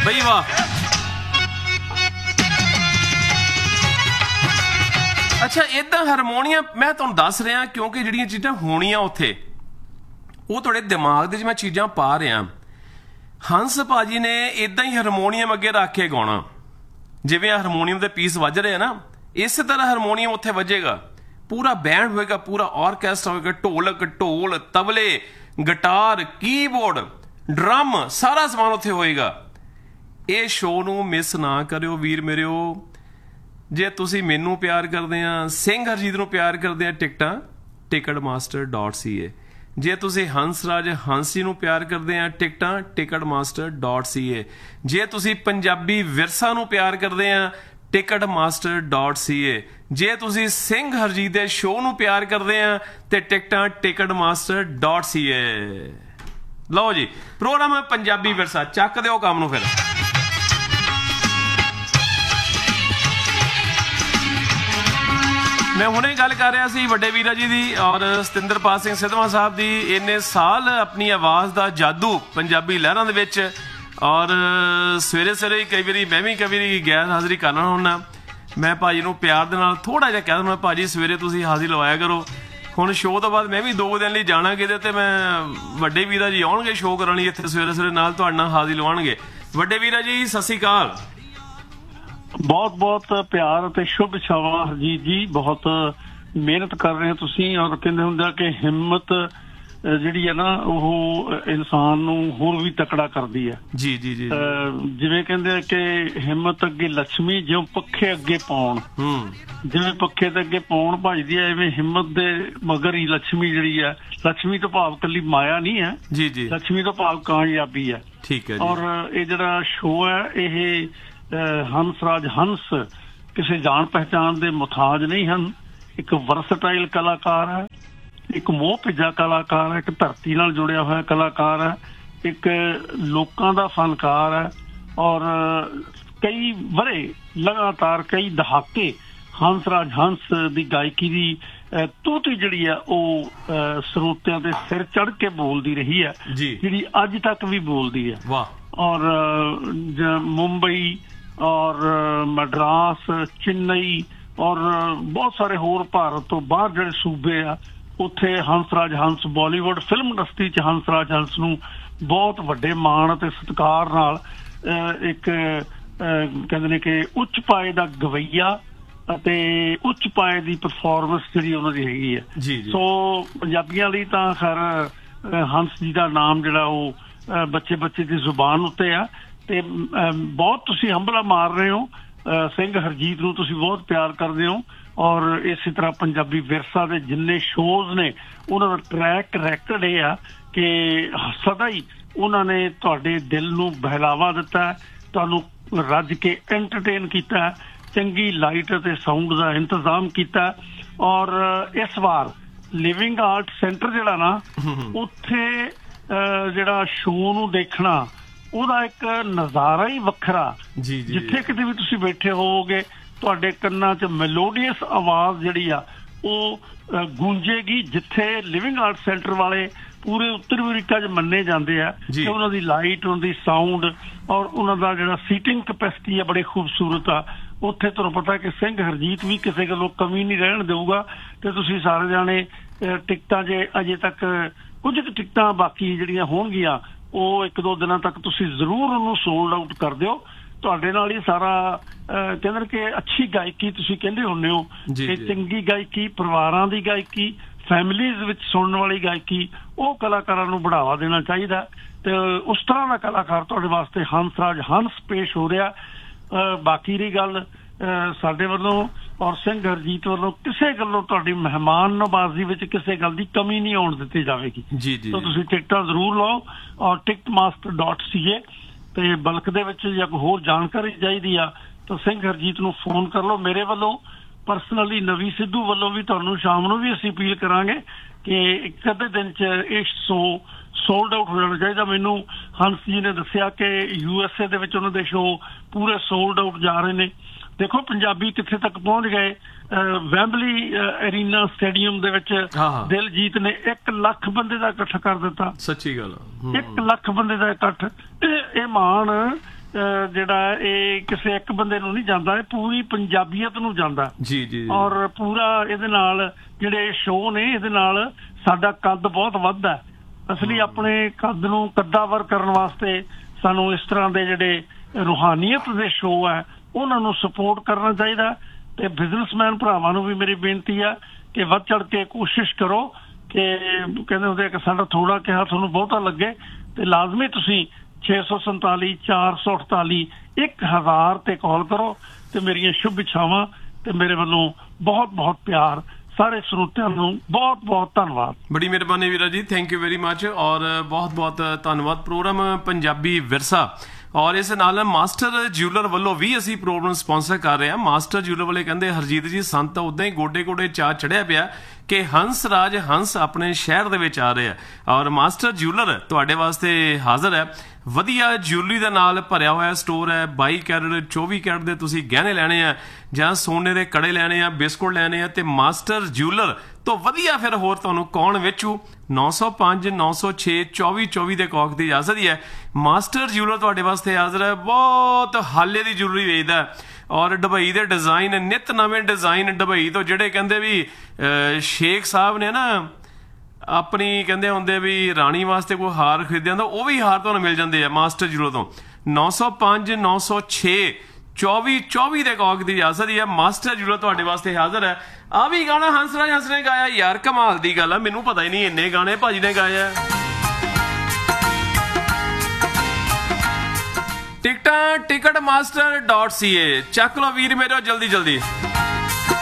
ਬਈ ਵਾਹ। ਅੱਛਾ, ਇੱਦਾਂ ਹਾਰਮੋਨੀਅਮ ਮੈਂ ਤੁਹਾਨੂੰ ਦੱਸ ਰਿਹਾ ਕਿਉਂਕਿ ਜਿਹੜੀਆਂ ਚੀਜ਼ਾਂ ਹੋਣੀਆਂ ਉੱਥੇ ਉਹ ਤੁਹਾਡੇ ਦਿਮਾਗ ਦੇ 'ਚ ਮੈਂ ਚੀਜ਼ਾਂ ਪਾ ਰਿਹਾ। ਹੰਸ ਭਾਜੀ ਨੇ ਇੱਦਾਂ ਹੀ ਹਾਰਮੋਨੀਅਮ ਅੱਗੇ ਰੱਖ ਕੇ ਗਾਉਣਾ, ਜਿਵੇਂ ਹਾਰਮੋਨੀਅਮ ਦੇ ਪੀਸ ਵੱਜ ਰਹੇ ਆ ਨਾ, ਇਸੇ ਤਰ੍ਹਾਂ ਹਾਰਮੋਨੀਅਮ ਉੱਥੇ ਵੱਜੇਗਾ, ਪੂਰਾ ਬੈਂਡ ਹੋਏਗਾ, ਪੂਰਾ ਆਰਕੈਸਟਰਾ ਹੋਏਗਾ, ਢੋਲਕ, ਢੋਲ, ਤਬਲੇ, ਗਿਟਾਰ, ਕੀਬੋਰਡ, ਡਰਮ, ਸਾਰਾ ਸਮਾਨ ਉੱਥੇ ਹੋਏਗਾ। ਇਹ ਸ਼ੋਅ ਨੂੰ ਮਿਸ ਨਾ ਕਰਿਓ ਵੀਰ ਮੇਰਿਓ। ਜੇ ਤੁਸੀਂ ਮੈਨੂੰ ਪਿਆਰ ਕਰਦੇ ਆ, ਸਿੰਘ ਹਰਜੀਤ ਨੂੰ ਪਿਆਰ ਕਰਦੇ ਆ, ਟਿਕਟਾਂ ticketmaster.ca। ਜੇ ਤੁਸੀਂ ਹੰਸਰਾਜ ਹੰਸੀ ਨੂੰ ਪਿਆਰ ਕਰਦੇ ਆ, ਟਿਕਟਾਂ ticketmaster.ca। ਜੇ ਤੁਸੀਂ ਪੰਜਾਬੀ ਵਿਰਸਾ ਨੂੰ ਪਿਆਰ ਕਰਦੇ ਆ, ticketmaster.ca। ਜੇ ਤੁਸੀਂ ਸਿੰਘ ਹਰਜੀਤ ਦੇ ਸ਼ੋਅ ਨੂੰ ਪਿਆਰ ਕਰਦੇ ਆ ਤੇ ਟਿਕਟਾਂ ticketmaster.ca। ਲਓ ਜੀ, ਪ੍ਰੋਗਰਾਮ ਪੰਜਾਬੀ ਵਿਰਸਾ, ਚੱਕ ਦਿਓ ਕੰਮ ਨੂੰ ਫਿਰ। ਮੈਂ ਹੁਣੇ ਗੱਲ ਕਰ ਰਿਹਾ ਸੀ ਵੱਡੇ ਵੀਰਾ ਜੀ ਦੀ ਔਰ ਸਤਿੰਦਰਪਾਲ ਸਿੰਘ ਸਿੱਧਵਾਂ ਸਾਹਿਬ ਦੀ। ਇੰਨੇ ਸਾਲ ਆਪਣੀ ਆਵਾਜ਼ ਦਾ ਜਾਦੂ ਪੰਜਾਬੀ ਲਹਿਰਾਂ ਦੇ ਵਿੱਚ, ਔਰ ਸਵੇਰੇ ਸਵੇਰੇ ਕਈ ਵਾਰੀ ਮੈਂ ਵੀ ਕਈ ਵਾਰੀ ਗੈਰ ਹਾਜ਼ਰੀ ਕਰਨਾ ਹੁੰਦਾ। ਮੈਂ ਭਾਜੀ ਨੂੰ ਪਿਆਰ ਦੇ ਨਾਲ ਥੋੜ੍ਹਾ ਜਿਹਾ ਕਹਿ ਦਿੰਦਾ, ਭਾਜੀ ਸਵੇਰੇ ਤੁਸੀਂ ਹਾਜ਼ਰੀ ਲਵਾਇਆ ਕਰੋ। ਹੁਣ ਸ਼ੋਅ ਤੋਂ ਬਾਅਦ ਮੈਂ ਵੀ 2 ਦਿਨ ਲਈ ਜਾਣਾ ਕਿਤੇ, ਤੇ ਮੈਂ ਵੱਡੇ ਵੀਰਾ ਜੀ ਆਉਣਗੇ ਸ਼ੋਅ ਕਰਨ ਲਈ ਇੱਥੇ ਸਵੇਰੇ ਸਵੇਰੇ, ਨਾਲ ਤੁਹਾਡੇ ਨਾਲ ਹਾਜ਼ਰੀ ਲਵਾਉਣਗੇ। ਵੱਡੇ ਵੀਰਾ ਜੀ ਸਤਿ ਸ਼੍ਰੀ ਅਕਾਲ। ਬਹੁਤ ਬਹੁਤ ਪਿਆਰ ਅਤੇ ਸ਼ੁਭ ਇਛਾਵਾਂ ਹਰਜੀਤ ਜੀ। ਬਹੁਤ ਮਿਹਨਤ ਕਰ ਰਹੇ ਹੋ ਤੁਸੀਂ, ਔਰ ਕਹਿੰਦੇ ਹੁੰਦੇ ਕਿ ਹਿੰਮਤ ਜਿਹੜੀ ਹੈ ਨਾ ਉਹ ਇਨਸਾਨ ਨੂੰ ਹੋਰ ਵੀ ਤਕੜਾ ਕਰਦੀ ਹੈ। ਜੀ ਜੀ ਜੀ। ਜਿਵੇਂ ਕਹਿੰਦੇ ਕਿ ਹਿੰਮਤ ਅੱਗੇ ਲక్ష్ਮੀ, ਜਿਉਂ ਪੱਖੇ ਅੱਗੇ ਪਾਉਣ, ਜਿਵੇਂ ਪੱਖੇ ਦੇ ਅੱਗੇ ਪਾਉਣ ਭਜਦੀ ਹੈ, ਐਵੇਂ ਹਿੰਮਤ ਦੇ ਮਗਰ ਹੀ ਲక్ష్ਮੀ ਜਿਹੜੀ ਹੈ। ਲక్ష్ਮੀ ਤੋਂ ਭਾਵ ਕੱਲੀ ਮਾਇਆ ਨਹੀਂ ਹੈ ਜੀ ਜੀ, ਲక్ష్ਮੀ ਤੋਂ ਭਾਵ ਕਾਮਯਾਬੀ ਹੈ। ਠੀਕ ਹੈ। ਔਰ ਇਹ ਜਿਹੜਾ ਸ਼ੋਅ ਹੈ, ਇਹ ਹੰਸਰਾਜ ਹੰਸ ਕਿਸੇ ਜਾਣ ਪਹਿਚਾਣ ਦੇ ਮੁਤਾਜ ਨਹੀਂ ਹਨ। ਇੱਕ ਵਰਸਟਾਈਲ ਕਲਾਕਾਰ ਹੈ, ਇੱਕ ਮੋਹ ਭਿੱਜਾ ਕਲਾਕਾਰ ਹੈ, ਇੱਕ ਧਰਤੀ ਨਾਲ ਜੁੜਿਆ ਹੋਇਆ ਕਲਾਕਾਰ ਹੈ, ਇੱਕ ਲੋਕਾਂ ਦਾ ਫਨਕਾਰ ਹੈ। ਔਰ ਕਈ ਵਰੇ ਲਗਾਤਾਰ, ਕਈ ਦਹਾਕੇ ਹੰਸਰਾਜ ਹੰਸ ਦੀ ਗਾਇਕੀ ਦੀ ਤੂਤੀ ਜਿਹੜੀ ਆ ਉਹ ਸਰੋਤਿਆਂ ਦੇ ਸਿਰ ਚੜ ਕੇ ਬੋਲਦੀ ਰਹੀ ਹੈ, ਜਿਹੜੀ ਅੱਜ ਤੱਕ ਵੀ ਬੋਲਦੀ ਹੈ। ਔਰ ਮੁੰਬਈ ਔਰ ਮद्रास, ਚੇਨਈ ਔਰ ਬਹੁਤ ਸਾਰੇ ਹੋਰ ਭਾਰਤ ਤੋਂ ਬਾਹਰ ਜਿਹੜੇ ਸੂਬੇ ਆ, ਉੱਥੇ ਹੰਸਰਾਜ ਹੰਸ, ਬਾਲੀਵੁੱਡ ਫਿਲਮ ਇੰਡਸਟਰੀ 'ਚ ਹੰਸਰਾਜ ਹੰਸ ਨੂੰ ਬਹੁਤ ਵੱਡੇ ਮਾਣ ਅਤੇ ਸਤਿਕਾਰ ਨਾਲ ਇੱਕ ਕਹਿੰਦੇ ਨੇ ਕਿ ਉੱਚ ਪਾਏ ਦਾ ਗਵਈਆ ਅਤੇ ਉੱਚ ਪਾਏ ਦੀ ਪਰਫਾਰਮੈਂਸ ਜਿਹੜੀ ਉਹਨਾਂ ਦੀ ਹੈਗੀ ਹੈ। ਸੋ ਪੰਜਾਬੀਆਂ ਲਈ ਤਾਂ ਖੈਰ ਹੰਸ ਜੀ ਦਾ ਨਾਮ ਜਿਹੜਾ ਉਹ ਬੱਚੇ ਬੱਚੇ ਦੀ ਜ਼ੁਬਾਨ ਉੱਤੇ ਆ। ਤੇ ਬਹੁਤ ਤੁਸੀਂ ਹੰਭਲਾ ਮਾਰ ਰਹੇ ਹੋ, ਸਿੰਘ ਹਰਜੀਤ ਨੂੰ ਤੁਸੀਂ ਬਹੁਤ ਪਿਆਰ ਕਰਦੇ ਹੋ। ਔਰ ਇਸੇ ਤਰ੍ਹਾਂ ਪੰਜਾਬੀ ਵਿਰਸਾ ਦੇ ਜਿੰਨੇ ਸ਼ੋਜ਼ ਨੇ ਉਹਨਾਂ ਦਾ ਟਰੈਕ ਰੈਕਡ ਇਹ ਆ ਕਿ ਸਦਾ ਹੀ ਉਹਨਾਂ ਨੇ ਤੁਹਾਡੇ ਦਿਲ ਨੂੰ ਬਹਿਲਾਵਾ ਦਿੱਤਾ, ਤੁਹਾਨੂੰ ਰੱਜ ਕੇ ਐਂਟਰਟੇਨ ਕੀਤਾ, ਚੰਗੀ ਲਾਈਟ ਅਤੇ ਸਾਊਂਡ ਦਾ ਇੰਤਜ਼ਾਮ ਕੀਤਾ। ਔਰ ਇਸ ਵਾਰ ਲਿਵਿੰਗ ਆਰਟ ਸੈਂਟਰ ਜਿਹੜਾ ਨਾ, ਉੱਥੇ ਜਿਹੜਾ ਸ਼ੋਅ ਨੂੰ ਦੇਖਣਾ ਉਹਦਾ ਇੱਕ ਨਜ਼ਾਰਾ ਹੀ ਵੱਖਰਾ। ਜਿੱਥੇ ਕਿਤੇ ਵੀ ਤੁਸੀਂ ਬੈਠੇ ਹੋਵੋਗੇ, ਤੁਹਾਡੇ ਕੰਨਾਂ 'ਚ ਮੈਲੋਡੀਅਸ ਆਵਾਜ਼ ਜਿਹੜੀ ਆ ਉਹ ਗੂੰਜੇਗੀ। ਜਿੱਥੇ ਲਿਵਿੰਗ ਆਰਟ ਸੈਂਟਰ ਵਾਲੇ ਪੂਰੇ ਉੱਤਰ ਅਮਰੀਕਾ 'ਚ ਮੰਨੇ ਜਾਂਦੇ ਆ ਕਿ ਉਹਨਾਂ ਦੀ ਲਾਈਟ, ਉਹਨਾਂ ਦੀ ਸਾਊਂਡ ਔਰ ਉਹਨਾਂ ਦਾ ਜਿਹੜਾ ਸੀਟਿੰਗ ਕਪੈਸਿਟੀ ਆ ਬੜੀ ਖੂਬਸੂਰਤ ਆ। ਉੱਥੇ ਤੁਹਾਨੂੰ ਪਤਾ ਕਿ ਸਿੰਘ ਹਰਜੀਤ ਵੀ ਕਿਸੇ ਗੱਲੋਂ ਕਮੀ ਨਹੀਂ ਰਹਿਣ ਦੇਊਗਾ। ਤੇ ਤੁਸੀਂ ਸਾਰੇ ਜਾਣੇ ਟਿਕਟਾਂ, ਜੇ ਅਜੇ ਤੱਕ ਕੁਝ ਕੁ ਟਿਕਟਾਂ ਬਾਕੀ ਜਿਹੜੀਆਂ ਹੋਣਗੀਆਂ, ਉਹ 1-2 ਦਿਨਾਂ ਤੱਕ ਤੁਸੀਂ ਜ਼ਰੂਰ ਉਹਨੂੰ ਸੋਲਡ ਆਊਟ ਕਰ ਦਿਓ। ਤੁਹਾਡੇ ਨਾਲ ਹੀ ਸਾਰਾ ਕਹਿੰਦੇ ਕਿ ਅੱਛੀ ਗਾਇਕੀ, ਤੁਸੀਂ ਕਹਿੰਦੇ ਹੁੰਦੇ ਹੋ ਕਿ ਚੰਗੀ ਗਾਇਕੀ, ਪਰਿਵਾਰਾਂ ਦੀ ਗਾਇਕੀ, ਫੈਮਿਲੀਜ਼ ਵਿੱਚ ਸੁਣਨ ਵਾਲੀ ਗਾਇਕੀ, ਉਹ ਕਲਾਕਾਰਾਂ ਨੂੰ ਬੜਾਵਾ ਦੇਣਾ ਚਾਹੀਦਾ। ਤੇ ਉਸ ਤਰ੍ਹਾਂ ਦਾ ਕਲਾਕਾਰ ਤੁਹਾਡੇ ਵਾਸਤੇ ਹੰਸਰਾਜ ਹੰਸ ਪੇਸ਼ ਹੋ ਰਿਹਾ। ਬਾਕੀ ਦੀ ਗੱਲ ਸਾਡੇ ਵੱਲੋਂ ਔਰ ਸਿੰਘ ਹਰਜੀਤ ਵੱਲੋਂ ਕਿਸੇ ਗੱਲੋਂ ਤੁਹਾਡੀ ਮਹਿਮਾਨ ਨਵਾਜ਼ੀ ਵਿੱਚ ਕਿਸੇ ਗੱਲ ਦੀ ਕਮੀ ਨਹੀਂ ਆਉਣ ਦਿੱਤੀ ਜਾਵੇਗੀ। ਤਾਂ ਤੁਸੀਂ ਟਿਕਟਾਂ ਜ਼ਰੂਰ ਲਓ ਔਰ ticketmaster.ca। ਤੇ ਬਲਕ ਦੇ ਵਿੱਚ ਜਾਂ ਕੋਈ ਹੋਰ ਜਾਣਕਾਰੀ ਚਾਹੀਦੀ ਆ ਤਾਂ ਸਿੰਘ ਹਰਜੀਤ ਨੂੰ ਫੋਨ ਕਰ ਲਓ। ਮੇਰੇ ਵੱਲੋਂ ਪਰਸਨਲੀ ਨਵੀ ਸਿੱਧੂ ਵੱਲੋਂ ਵੀ ਤੁਹਾਨੂੰ ਸ਼ਾਮ ਨੂੰ ਵੀ ਅਸੀਂ ਅਪੀਲ ਕਰਾਂਗੇ ਕਿ ਇੱਕ ਅੱਧੇ ਦਿਨ 'ਚ ਇਹ ਸ਼ੋਅ ਸੋਲਡ ਆਊਟ ਹੋ ਜਾਣਾ ਚਾਹੀਦਾ। ਮੈਨੂੰ ਹੰਸ ਜੀ ਨੇ ਦੱਸਿਆ ਕਿ USA ਦੇ ਵਿੱਚ ਉਹਨਾਂ ਦੇ ਸ਼ੋਅ ਪੂਰੇ ਸੋਲਡ ਆਊਟ ਜਾ ਰਹੇ ਨੇ। ਦੇਖੋ ਪੰਜਾਬੀ ਕਿੱਥੇ ਤੱਕ ਪਹੁੰਚ ਗਏ। ਵੈਂਬਲੀ ਐਰੀਨਾ ਸਟੇਡੀਅਮ ਦੇ ਵਿੱਚ ਦਿਲਜੀਤ ਨੇ 1 ਲੱਖ ਬੰਦੇ ਦਾ ਇਕੱਠ ਕਰ ਦਿੱਤਾ। ਸੱਚੀ ਗੱਲ, 1 ਲੱਖ ਬੰਦੇ ਦਾ ਇਕੱਠ। ਇਹ ਮਾਣ ਜਿਹੜਾ ਇਹ ਕਿਸੇ ਇੱਕ ਬੰਦੇ ਨੂੰ ਨਹੀਂ ਜਾਂਦਾ, ਇਹ ਪੂਰੀ ਪੰਜਾਬੀਅਤ ਨੂੰ ਜਾਂਦਾ ਜੀ ਜੀ। ਔਰ ਪੂਰਾ ਇਹਦੇ ਨਾਲ ਜਿਹੜੇ ਸ਼ੋਅ ਨੇ ਇਹਦੇ ਨਾਲ ਸਾਡਾ ਕੱਦ ਬਹੁਤ ਵੱਧਦਾ। ਅਸਲੀ ਆਪਣੇ ਕੱਦ ਨੂੰ ਕੱਦਾਵਰ ਕਰਨ ਵਾਸਤੇ ਸਾਨੂੰ ਇਸ ਤਰ੍ਹਾਂ ਦੇ ਜਿਹੜੇ ਰੂਹਾਨੀਅਤ ਦੇ ਸ਼ੋਅ ਹੈ ਉਹਨਾਂ ਨੂੰ ਸਪੋਰਟ ਕਰਨਾ ਚਾਹੀਦਾ। ਤੇ ਬਿਜ਼ਨਸਮੈਨ ਭਰਾਵਾਂ ਨੂੰ ਵੀ ਮੇਰੀ ਬੇਨਤੀ ਆ ਕਿ ਵੱਧ ਚੜ ਕੇ ਕੋਸ਼ਿਸ਼ ਕਰੋ ਕਿ ਕਹਿੰਦੇ ਹੁੰਦੇ ਕਿ ਸਾਡਾ ਥੋੜਾ ਕਿਹਾ ਤੁਹਾਨੂੰ ਬਹੁਤਾ ਲੱਗੇ, ਤੇ ਲਾਜ਼ਮੀ ਤੁਸੀਂ 647 448 1000 ਤੇ ਕਾਲ ਕਰੋ। ਤੇ ਮੇਰੀਆਂ ਸ਼ੁਭ ਇੱਛਾਵਾਂ ਤੇ ਮੇਰੇ ਵੱਲੋਂ ਬਹੁਤ ਬਹੁਤ ਪਿਆਰ ਸਾਰੇ ਸਰੋਤਿਆਂ ਨੂੰ ਬਹੁਤ ਬਹੁਤ ਧੰਨਵਾਦ। ਬੜੀ ਮਿਹਰਬਾਨੀ ਵੀਰਾ ਜੀ, ਥੈਂਕ ਯੂ ਵੈਰੀ ਮਚ। ਔਰ ਬਹੁਤ ਬਹੁਤ ਧੰਨਵਾਦ। ਪ੍ਰੋਗਰਾਮ ਪੰਜਾਬੀ ਵਿਰਸਾ ਔਰ ਇਸ ਨਾਲ ਮਾਸਟਰ ਜਿਊਲਰ ਵੱਲੋਂ ਵੀ ਅਸੀਂ ਪ੍ਰੋਗਰਾਮ ਸਪਾਂਸਰ ਕਰ ਰਹੇ ਹਾਂ। ਮਾਸਟਰ ਜਿਊਲਰ ਵਾਲੇ ਕਹਿੰਦੇ ਹਰਜੀਤ ਜੀ ਸੰਤ ਤਾਂ ਉਦਾਂ ਹੀ ਗੋਡੇ ਗੋਡੇ ਚਾਹ ਚੜਿਆ ਪਿਆ ਕਿ ਹੰਸ ਰਾਜ ਹੰਸ ਆਪਣੇ ਸ਼ਹਿਰ ਦੇ ਵਿੱਚ ਆ ਰਹੇ ਆ ਔਰ ਮਾਸਟਰ ਜਿਊਲਰ ਤੁਹਾਡੇ ਵਾਸਤੇ ਹਾਜ਼ਰ ਹੈ। ਵਧੀਆ ਜਿਊਲਰੀ ਦੇ ਨਾਲ ਭਰਿਆ ਹੋਇਆ ਸਟੋਰ ਹੈ। 22 ਕੈਰਟ 24 ਕੈਰਟ ਦੇ ਤੁਸੀਂ ਗਹਿਣੇ ਲੈਣੇ ਆ ਜਾਂ ਸੋਨੇ ਦੇ ਕੜੇ ਲੈਣੇ ਆ, ਬਿਸਕੁਟ ਲੈਣੇ ਆ ਤੇ ਮਾਸਟਰ ਜਿਊਲਰ ਤੋਂ ਵਧੀਆ ਫਿਰ ਹੋਰ ਤੁਹਾਨੂੰ ਕੌਣ ਵੇਚੂ। 905 906 2424 ਦੇ ਕੌਕ ਦੀ ਇਜਾਜ਼ਤ ਹੀ ਹੈ। ਮਾਸਟਰ ਜਿਊਲਰ ਤੁਹਾਡੇ ਵਾਸਤੇ ਹਾਜ਼ਰ ਹੈ। ਬਹੁਤ ਹਾਲੇ ਦੀ ਜਿਊਲਰੀ ਵੇਚਦਾ ਔਰ ਦੁਬਈ ਦੇ ਡਿਜ਼ਾਈਨ, ਨਿਤ ਨਵੇਂ ਡਿਜ਼ਾਈਨ ਦੁਬਈ ਤੋਂ, ਜਿਹੜੇ ਕਹਿੰਦੇ ਵੀ ਸ਼ੇਖ ਸਾਹਿਬ ਨੇ ਨਾ ਆਪਣੀ ਕਹਿੰਦੇ ਹੁੰਦੇ ਵੀ ਰਾਣੀ ਵਾਸਤੇ ਕੋਈ ਹਾਰ ਖਰੀਦਿਆ ਹੁੰਦਾ, ਉਹ ਵੀ ਹਾਰ ਤੁਹਾਨੂੰ ਮਿਲ ਜਾਂਦੇ ਆ ਮਾਸਟਰ ਜਿਊਲਰ ਤੋਂ। 905 906 2424 ਦੇ ਕੌਕ ਦੀ ਇਜਾਜ਼ਤ ਹੀ ਹੈ। ਮਾਸਟਰ ਜਿਊਲਰ ਤੁਹਾਡੇ ਵਾਸਤੇ ਹਾਜ਼ਰ ਹੈ। ਆ ਵੀ ਗਾਣਾ ਹੰਸਰਾਜ ਹੰਸ ਨੇ ਗਾਇਆ ਯਾਰ, ਕਮਾਲ ਦੀ ਗੱਲ ਆ, ਮੈਨੂੰ ਪਤਾ ਹੀ ਨਹੀਂ ਇੰਨੇ ਗਾਣੇ ਭਾਜੀ ਨੇ ਗਾਏ ਆ। ਟਿਕਟਾਂ ticketmaster.ca ਚੱਕ ਲਓ ਵੀਰ ਮੇਰੇ ਜਲਦੀ ਜਲਦੀ।